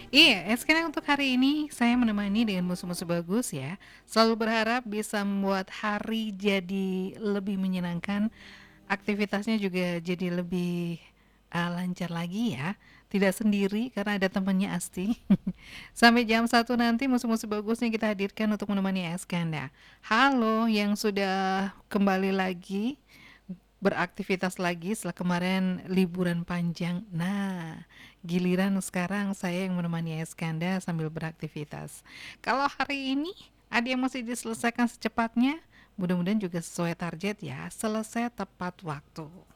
Iya, sekarang untuk hari ini saya menemani dengan musuh-musuh bagus ya. Selalu berharap bisa membuat hari jadi lebih menyenangkan, aktivitasnya juga jadi lebih lancar lagi ya. Tidak sendiri karena ada temannya Asti. Sampai jam 1 nanti musuh-musuh bagusnya kita hadirkan untuk menemani Eskanda. Halo yang sudah kembali lagi beraktivitas lagi setelah kemarin liburan panjang. Nah, giliran sekarang saya yang menemani Eskanda sambil beraktivitas. Kalau hari ini ada yang masih diselesaikan secepatnya, mudah-mudahan juga sesuai target ya, selesai tepat waktu.